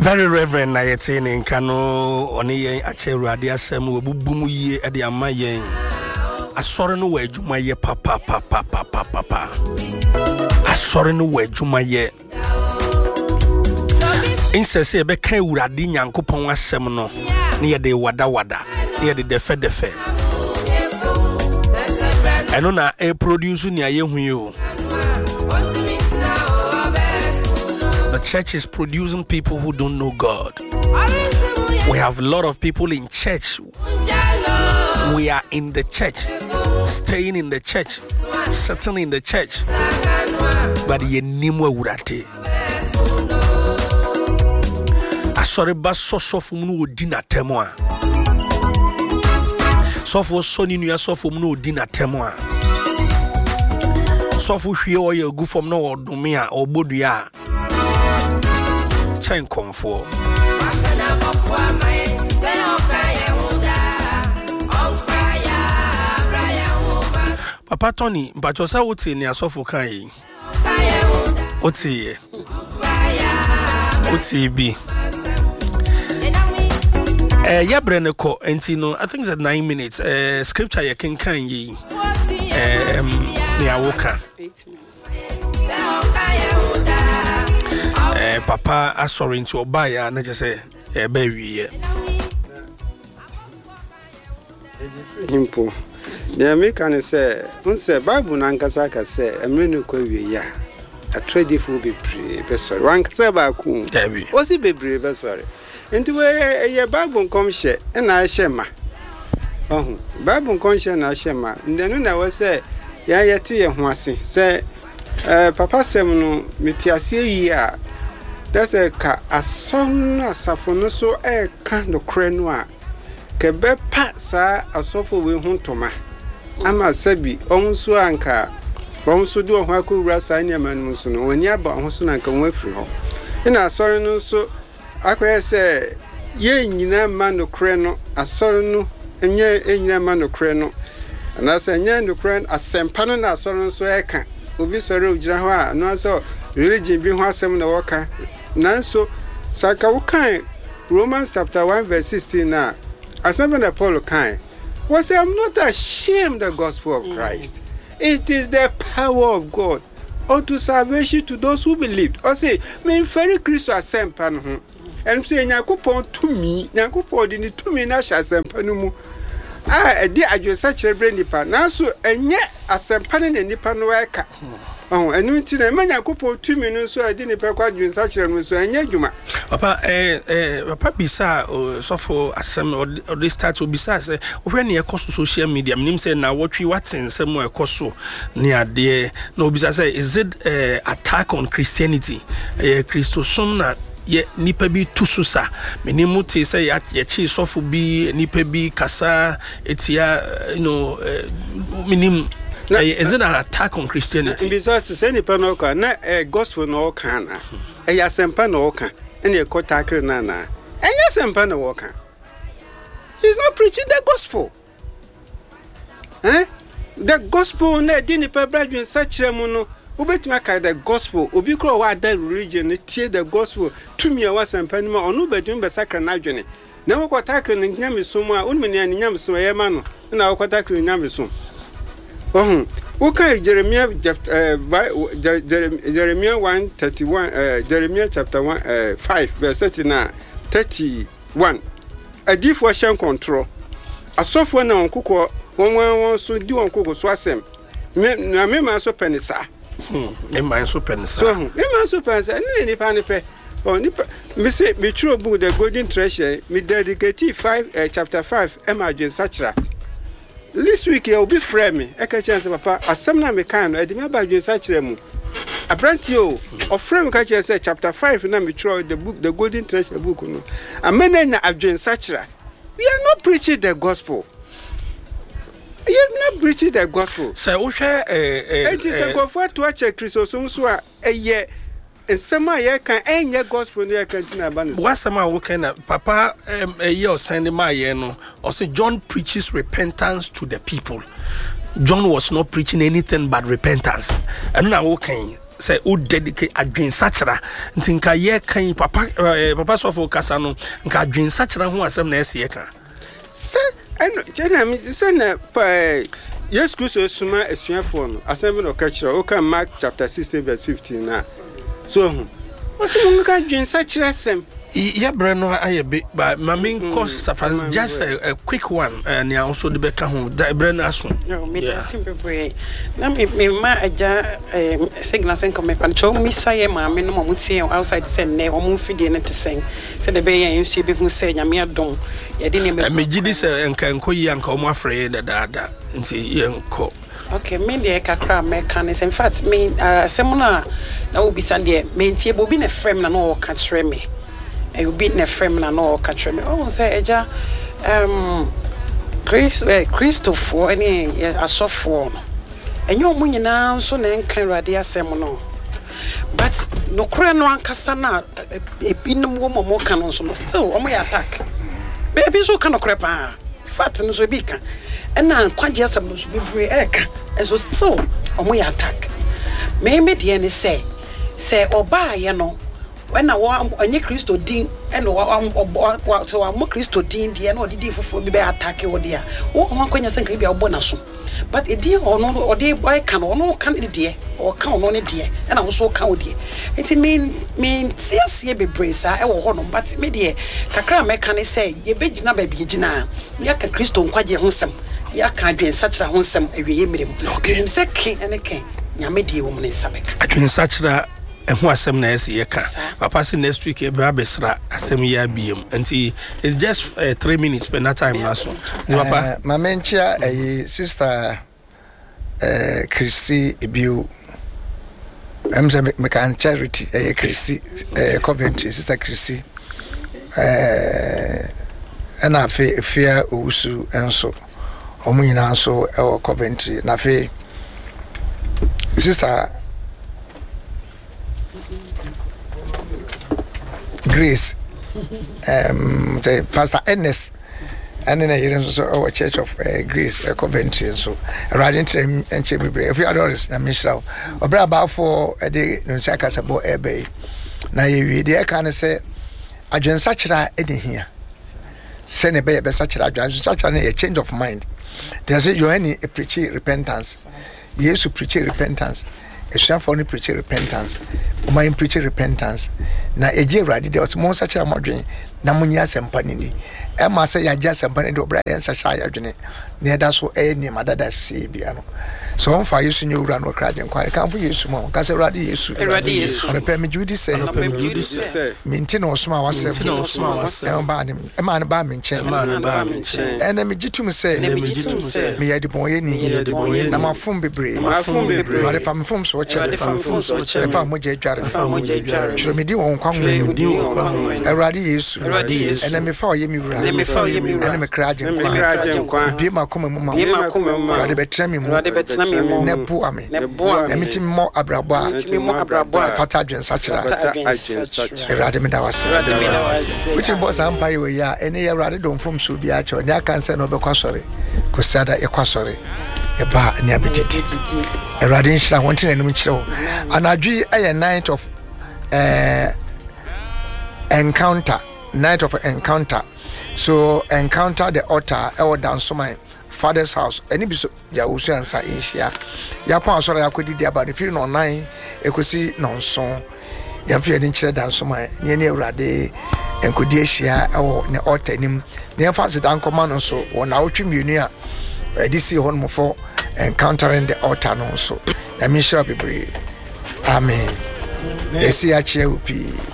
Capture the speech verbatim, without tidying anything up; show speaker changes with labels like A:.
A: Very Reverend Nayetini Nkano Oni Acherade asem obubumu ye e de amaye asore no wadwuma ye papa papa papa papa asore no wadwuma ye insese e be kan urade nyankopon asem no ne ye de wada wada ne ye de defe defe eno na e produce ni aye hu yo. The church is producing people who don't know God. We have a lot of people in church. We are in the church, staying in the church, sitting in the church. But ye nimwe urate. Asore ba soso fumunu odina temwa. Sofo soni nuya sofo munu odina temwa. Sofo hwie oye gu fom na odome a obodu ya. Chain comfort. Papa Tony, but you say what's in your sofa kai? What's here? What's here be? Eh, ya breneko, and you know, I think it's at nine minutes. Eh, scripture you can can ye. Um, near Walker. Eh, Papa, I sorry into Obaya, and I just say, eh, baby.
B: Himpo. The American say, "Unse Bible nankasaka say, a menu ko wi ya. A trade for be be sorry. One say ba ku.
A: Debi.
B: O si be be sorry. Into we ye Bible come share, and I share ma. Oh, Bible come share na share ma. Ndenu na we say, ya yeti ye ho ase. Say, eh, Papa sem no metiase yi a. That's a ka ason asafo no so e ka no kre no a. Kebe pa sa asofo we hu toma. Ama sabi onso anka onso di ho akowura sa anya manum so no wani aba ho so nanka won afiri ho ina asori no so akoye se ye nyina ma no kre no asori no enye enyina ma no kre no na se enye no kre asempa no na asori no so eka obi sori ogira ho a no so religion bi ho asem na woka nanso saka wokan Romans chapter one verse sixteen na asem na Paul kan was I'm not ashamed of the gospel of Christ. Mm. It is the power of God unto salvation to those who believe. Or say, me very Christo asempa and say Yakupon to me, Yakupon didn't to me na shasempanumu. Ah, a dear I such a brain nipa. Now so and yet asempanin and nipa no waka. Oh, and you tell me Yakupon two minutes so I didn't pay quite such a so and yet you
A: Papa, eh, eh, Papa Bisa or so for some or this start to Bisa say, when you cost social media, Nim say now what we what's in somewhere cost so near there. No, Bisa say, is it uh, attack on Christianity? Eh, Christosomna. Ye nipa bi tususa menimu te say ya chi sofu bi nipa bi kasa etia you know minim is it an attack on Christianity?
B: Because say nipa no ka na gospel no kan na e ya sempa no kan ene e kotakre na na enye sempa no kan. He's not preaching the gospel. Eh? The gospel na di nipa bradwen sachiremu no Ubetima ka the gospel, obi kro wa da religion, tie the gospel, to me was and penma, or no bedroom be sacred journey. Never quite tackle in Yamisuma, Unmini and Yamisuma, Yamano, and our quatacle in Yamisum. Oh, okay, Jeremiah, Jeremiah one thirty one, Jeremiah chapter one, five, verse thirty nine, thirty one. A deep washing control. A software now, Coco, one one so do on Coco Swasem. Me, my so penisa.
A: Hmm. In my super
B: so, in my super and any panipe. Oh, me say, me true book the golden treasure, me dedicate five, uh, chapter five, Emma Jane Sachra. This week, you'll be frame. I catch chance, Papa, as some name can, I remember Jane Sachra. A brand you, or frame catch say, chapter five, and I'm true the book, the golden treasure book. A man of Jane Sachra. We are not preaching the gospel. You have not preached the gospel.
A: So, we share a.
B: It is a gospel to watch a Christosum so a year. And some I can end your gospel near Cantina Banner.
A: What's some I can, Papa, a year sending my yeno, or say John preaches repentance to the people. John was not preaching anything but repentance. And now, okay, say o dedicate adwen sachra nti nka ye kan papa papa sofo kasa no nka adwen sachra ho asem na ese ye kan
B: se eno jena mi se na pa yes Christ suma esuafo no asem no ka kira o kan Mark chapter sixteen verse fifteen na so hu o se mo ka adwen sachra sem
A: yeah, Breno, I a bit, but my main course is just a, a quick one, and I also the back home. Breno,
C: no, me simple way. Now, me, me, ma, a jar, signal and come and show me, say, my minimum would say outside send ne or move feeding to sing. Said the bay and she be who say, Yamia don't. I didn't make this and can call you and come afraid that that and see young co. Okay, me the kakra mechanics. In fact, me, uh, seminar that will be Sunday, me, table being a frame and all catch me. I will be in a frame and all catch me. Oh, say, Eja, um, Chris, Christopher, any a soft form. And your money now, so then can radia seminal. But no crown one casana, a pin woman more canon, so still on my attack. Baby, so can crap, fat and so big. And now, quite just a must be free egg, and so still on my attack. Maybe the end say, say, or buy, you know. When I want a Christo Dean and what so I'm a Christo Dean, the end or the day for me attack or dear. Oh, one can you think be a bonus. But a dear or no, or dear boy can or no can dear or count on a dear, and I also count dear. It mean mean see be brace, I will hold on, but me dear, Kakra mechanic say, ye beg na baby jina, Yaka Christo quite your handsome, Yaka be such a handsome every year. Okay, second and a king, Yamedi woman in Sabek. I can such that. And who asem na ese ye kan papa say next week e bra besra asem ya biem nti it's just uh, three minutes per that time na so papa
D: ma menchia eh sister eh Christy Ebiu am say me kan charity eh Christy eh Coventry sister Christy eh ana fe fia usu enso omunyina nso e Coventry na fe sister Grace, um, the Pastor Ernest, and then I also our Church of uh, Grace, uh, Coventry, and so riding to him and Chimney Bray. If you are honest, I'm Michelle. Or about for a day, no sakas about a bay. Now, you dear can say, I join such a in here. Send a bay, such a such a change of mind. There's a join a preaching repentance. Yes, to preach repentance. A chef only preach repentance. My preach repentance. Na eje radi there was more such a modern. Na munya sempanini. Emma say ya just sempanini do Brian such a yadwene. Near that's what any mother that say biano. So on for you soon you run or crash and quiet. Come for you small. Cause a radi is radi is on a permit Judy say. Maintain or small was no small was a man bar min chain. And a legitimate say, me at the boy any my phone be brave. My phone be brave. But if I'm from so if I'm from so if I'm with a jar, if I'm with a jar, show me the one come with you. A radi is radi is and then before you let me follow you and I'm a crowd and be my common mamma. Be my common mamma. Betray me more. Ne boa me. Ne boa me. Emi mo abrabwa. Emi mo abrabwa. Fata dwen sachira. Erade me da wase. Which boss empire we ya ene erade don from so bia cho. Ne aka nse no be kwasore. Kosada e kwasore. E ba ne abetiti. Erade nhira wonte na num kire wo. Anadwi aye night of eh encounter. Night of encounter. So encounter the altar e down so my father's house any bi so ya osu ansa inhia ya pa asoro ya kodi dia ba ne fi no nine ekosi no nson ya fi ani kire dan so ma ne ne awrade enkodi ahia e wo ne altar nim ne fa se dan koma no so wo na otwi mienu a edisi hon mo for encountering the altar no so ya mi sure be amen esi a che opi